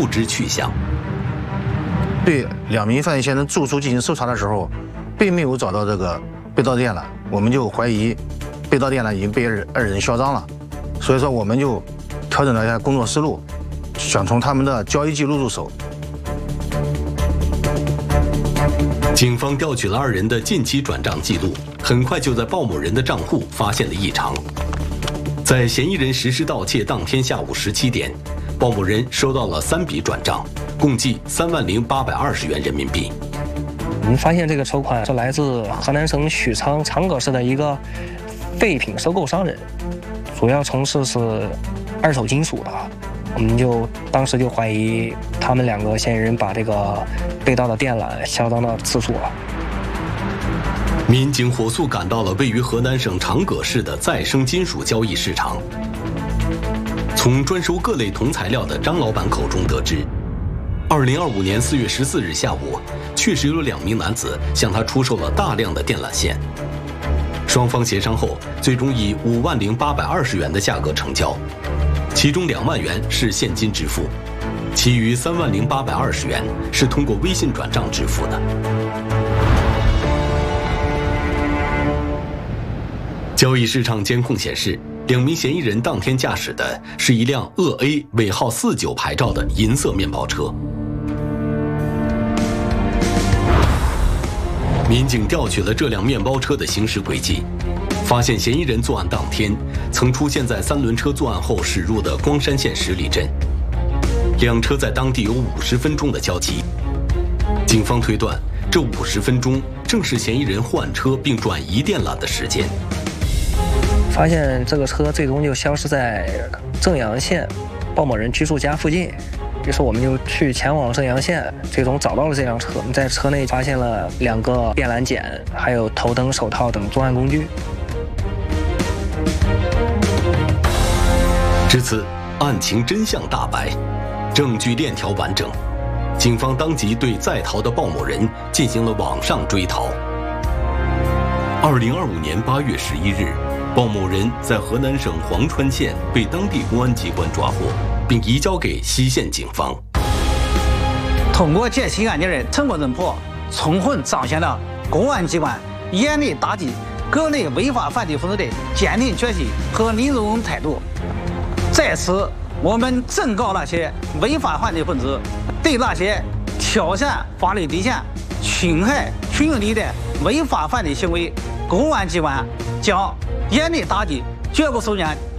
不知去向。 对2名犯罪嫌疑人住处进行搜查的时候，并没有找到这个被盗电缆，我们就怀疑被盗电缆已经被二人销赃了，所以说我们就调整了一下工作思路，想从他们的交易记录入手。 警方调取了2人的近期转账记录，很快就在鲍某人的账户发现了异常。在嫌疑人实施盗窃当天下午17点，鲍某人收到了3笔转账，共计30820元人民币。 我们发现这个筹款是来自河南省许昌长葛市的一个废品收购商人，主要从事是二手金属的。我们当时就怀疑他们2个嫌疑人把这个被盗的电缆销赃到次数了。 民警火速赶到了位于河南省长葛市的再生金属交易市场。从专收各类铜材料的张老板口中得知，2025年4月14日下午，确实有2名男子向他出售了大量的电缆线。双方协商后，最终以50820元的价格成交，其中2万元是现金支付，其余30820元是通过微信转账支付的。交易市场监控显示，2名嫌疑人当天驾驶的是一辆鄂 A 尾号49牌照的银色面包车。民警调取了这辆面包车的行驶轨迹，发现嫌疑人作案当天曾出现在3轮车作案后驶入的光山县十里镇，2车在当地有50分钟的交集。警方推断，这50分钟正是嫌疑人换车并转移电缆的时间。 发现这个车最终就消失在正阳县鲍某人居住家附近，于是我们就前往正阳县，最终找到了这辆车。我们在车内发现了2个电缆剪，还有头灯、手套等作案工具。 至此，案情真相大白，证据链条完整。警方当即对在逃的鲍某人进行了网上追逃。2025年8月11日，鲍某人在河南省潢川县被当地公安机关抓获，并移交给西县警方。 通过这起案件的成功侦破，充分彰显了公安机关严厉打击各类违法犯罪分子的坚定决心和零容忍态度。在此，我们正告那些违法犯罪分子，对那些挑战法律底线、侵害群众利益的违法犯罪行为，公安机关将严厉打击，绝不手软。